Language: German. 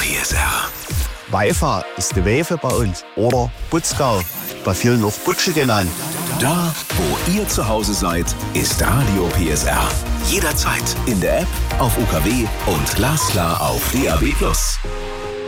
PSR. Weifa ist die Wefe bei uns. Oder Butzgau, bei vielen noch Butsche genannt. Da, wo ihr zu Hause seid, ist Radio PSR. Jederzeit in der App, auf UKW und glasklar auf DAB+.